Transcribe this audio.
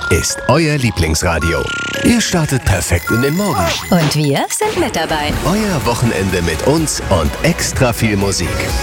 ist euer Lieblingsradio. Ihr startet perfekt in den Morgen. Und wir sind mit dabei. Euer Wochenende mit uns und extra viel Musik.